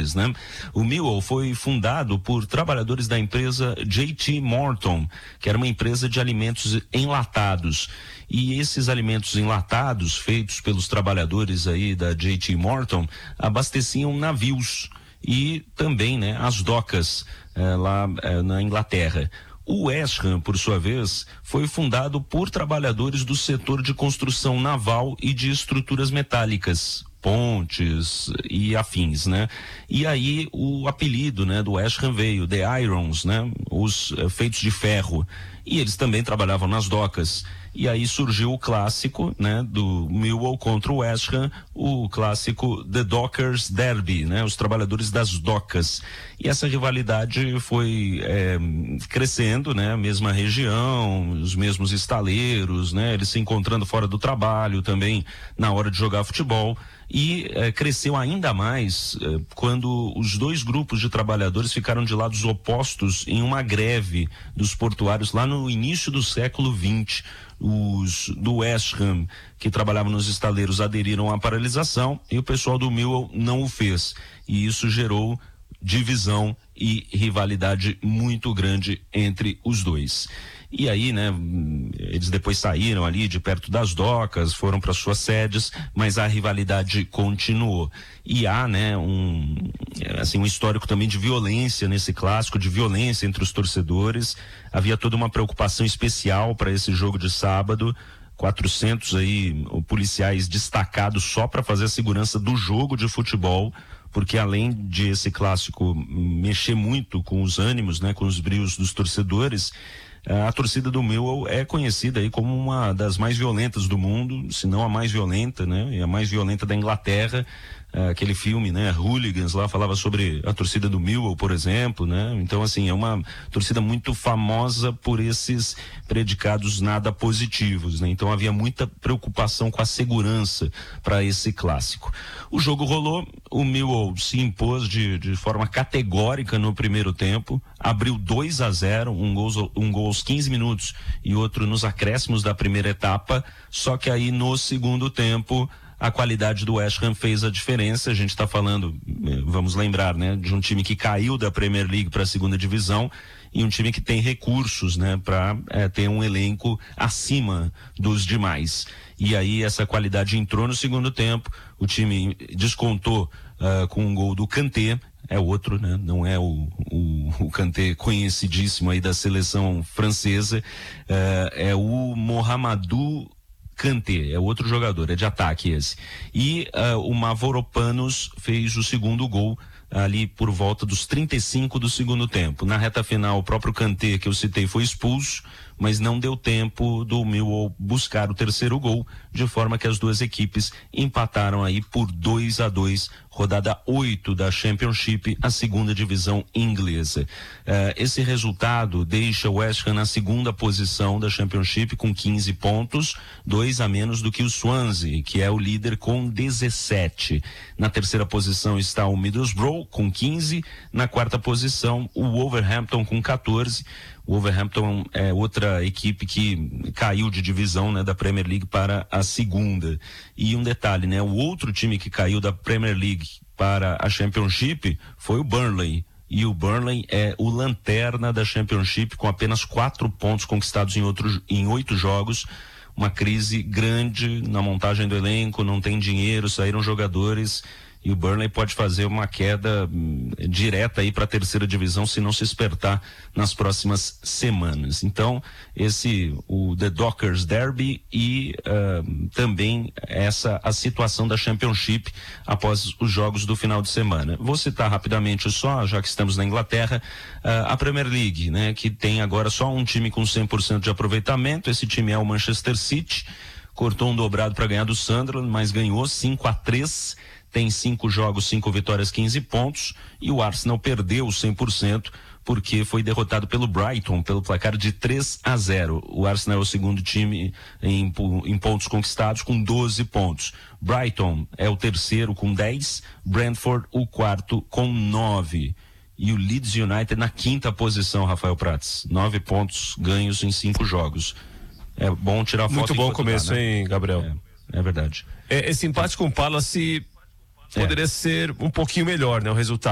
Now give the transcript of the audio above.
trabalhadores, né? O Millwall foi fundado por trabalhadores da empresa J.T. Morton, que era uma empresa de alimentos enlatados. E esses alimentos enlatados, feitos pelos trabalhadores aí da J.T. Morton, abasteciam navios e também, né, as docas lá na Inglaterra. O West Ham, por sua vez, foi fundado por trabalhadores do setor de construção naval e de estruturas metálicas, pontes e afins, né? E aí o apelido, né, do West Ham veio, The Irons, né? Os feitos de ferro. E eles também trabalhavam nas docas. E aí surgiu o clássico, né, do Millwall contra o West Ham, o clássico The Dockers Derby, né, os trabalhadores das docas. E essa rivalidade foi crescendo, né, a mesma região, os mesmos estaleiros, né, eles se encontrando fora do trabalho também na hora de jogar futebol. E cresceu ainda mais quando os dois grupos de trabalhadores ficaram de lados opostos em uma greve dos portuários lá no início do século XX. Os do West Ham, que trabalhavam nos estaleiros, aderiram à paralisação e o pessoal do Millwall não o fez. E isso gerou divisão e rivalidade muito grande entre os dois. E aí, né, eles depois saíram ali de perto das docas, foram para suas sedes, mas a rivalidade continuou. E há, né, um histórico também de violência nesse clássico, de violência entre os torcedores. Havia toda uma preocupação especial para esse jogo de sábado. 400 aí policiais destacados só para fazer a segurança do jogo de futebol, porque além de esse clássico mexer muito com os ânimos, né, com os brios dos torcedores, a torcida do Millwall é conhecida aí como uma das mais violentas do mundo, se não a mais violenta, né? E a mais violenta da Inglaterra. Aquele filme, né, Hooligans, lá falava sobre a torcida do Millwall, por exemplo, né? Então, assim, é uma torcida muito famosa por esses predicados nada positivos, né? Então havia muita preocupação com a segurança para esse clássico. O jogo rolou, o Millwall se impôs de forma categórica no primeiro tempo, abriu 2-0, um gol aos 15 minutos e outro nos acréscimos da primeira etapa, só que aí no segundo tempo a qualidade do West Ham fez a diferença. A gente está falando, vamos lembrar, né, de um time que caiu da Premier League para a segunda divisão e um time que tem recursos, né, para ter um elenco acima dos demais. E aí essa qualidade entrou no segundo tempo, o time descontou com um gol do Kanté, é outro, né? Não é o Kanté conhecidíssimo aí da seleção francesa, é o Mohamedou Kanté, é outro jogador, é de ataque esse. E o Mavropanos fez o segundo gol ali por volta dos 35 do segundo tempo. Na reta final, o próprio Kanté, que eu citei, foi expulso, mas não deu tempo do Millwall buscar o terceiro gol, de forma que as duas equipes empataram aí por 2-2, rodada 8 da Championship, a segunda divisão inglesa. Esse resultado deixa o West Ham na segunda posição da Championship com 15 pontos, 2 a menos do que o Swansea, que é o líder com 17. Na terceira posição está o Middlesbrough com 15, na quarta posição o Wolverhampton com 14. O Wolverhampton é outra equipe que caiu de divisão, né, da Premier League para a segunda. E um detalhe, né, o outro time que caiu da Premier League para a Championship foi o Burnley. E o Burnley é o lanterna da Championship com apenas 4 pontos conquistados em 8 jogos. Uma crise grande na montagem do elenco, não tem dinheiro, saíram jogadores. E o Burnley pode fazer uma queda direta aí para a terceira divisão se não se espertar nas próximas semanas. Então, o The Dockers Derby e também a situação da Championship após os jogos do final de semana. Vou citar rapidamente só, já que estamos na Inglaterra, a Premier League, né, que tem agora só um time com 100% de aproveitamento. Esse time é o Manchester City, cortou um dobrado para ganhar do Sunderland, mas ganhou 5-3. Tem 5 jogos, 5 vitórias, 15 pontos, e o Arsenal perdeu 100% porque foi derrotado pelo Brighton pelo placar de 3-0. O Arsenal é o segundo time em pontos conquistados com 12 pontos. Brighton é o terceiro com 10, Brentford o quarto com 9. E o Leeds United na quinta posição, Rafael Prats. 9 pontos ganhos em 5 jogos. É bom tirar foto. Muito bom começo, né? Hein, Gabriel? É verdade. Esse empate com o Palace poderia ser um pouquinho melhor, né, o resultado.